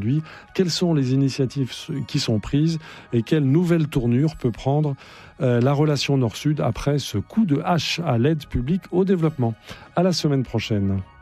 aujourd'hui. Quelles sont les initiatives qui sont prises et quelle nouvelle tournure peut prendre la relation Nord-Sud après ce coup de hache à l'aide publique au développement. À la semaine prochaine.